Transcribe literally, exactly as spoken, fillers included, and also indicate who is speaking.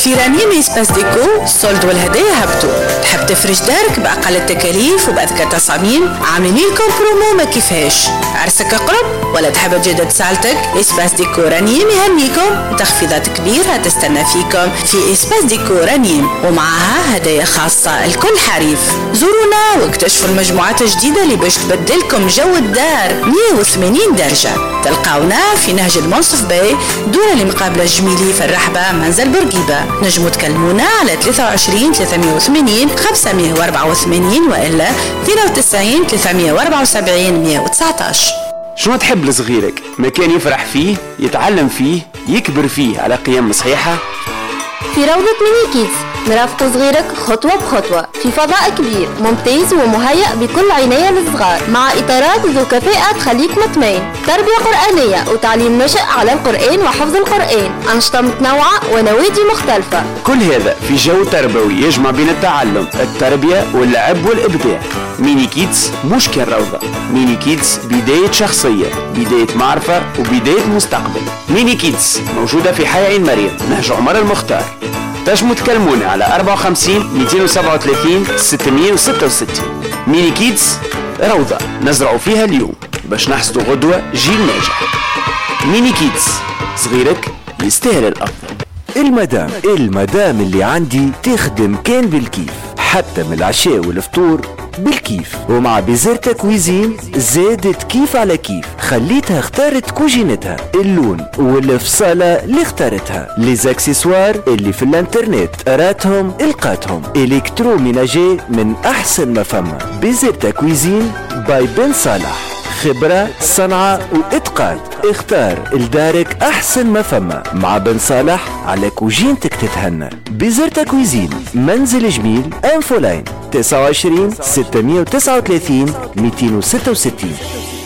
Speaker 1: في رنيم إسباس ديكو الصولد والهدايا هبطوا. تحب تفرش دارك بأقل التكاليف وبأذكى تصاميم؟ عاملين لكم برومو ما كيفاش. عرسك قرب ولا تحب تجدد سالتك؟ إسباس ديكو رنيم يهنيكم بتخفيضات كبيرة تستنى فيكم في إسباس ديكو رنيم، ومعها هدايا خاصة الكل حريف. زورونا واكتشفوا المجموعات الجديدة اللي باش تبدلكم جو الدار مية وثمانين درجة. تلقاونا في نهج المنصف باي دورة اللي مقابلة جميلي في الرحبة منزل بورقيبة. نجموا تكلمونا على ثلاثة وعشرين ثلاثمية وثمانين خمسمية وأربعة وثمانين وإلا اثنين وتسعين ثلاثمية وأربعة وسبعين مية وتسعطاش.
Speaker 2: شنو تحب لصغيرك؟ مكان يفرح فيه، يتعلم فيه، يكبر فيه على قيم صحيحة؟
Speaker 3: في روضة ميني كيدز نرافق صغيرك خطوة بخطوة في فضاء كبير ممتاز ومهيأ بكل عناية للصغار، مع إطارات ذو كفاءة تخليك مطمئن، تربية قرآنية وتعليم نشأ على القرآن وحفظ القرآن، أنشطة متنوعة ونوادي مختلفة.
Speaker 2: كل هذا في جو تربوي يجمع بين التعلم، التربية واللعب والإبداع. ميني كيدز مش كان روضة، ميني كيدز بداية شخصية، بداية معرفة وبداية مستقبل. ميني كيدز موجودة في حي عين مريم نهج عمر المختار. تنجموا تكلمونا على أربعة وخمسين مئتين وسبعة وثلاثين ستمية وستة وستين. ميني كيدز روضة نزرعوا فيها اليوم باش نحصدوا غدوة جيل ناجح. ميني كيدز صغيرك يستاهل الأفضل.
Speaker 4: المدام المدام اللي عندي تخدم كان بالكيف، حتى من العشاء والفطور بالكيف، ومع بيزرتا كويزين زادت كيف على كيف. خليتها اختارت كوجينتها، اللون والفصالة اللي اختارتها، ليزاكسسوار اللي في الانترنت راتهم القاتهم. الكترو ميناجي من احسن ما فما. بيزرتا كويزين باي بن صالح، خبرة صنعة واتقان. اختار لدارك احسن ما فما مع بن صالح على كوجينتك تتهنى. بيزرتا كويزين منزل جميل انفولاين تسعة وعشرين ستمية وتسعة وثلاثين مئتين وستة وستين.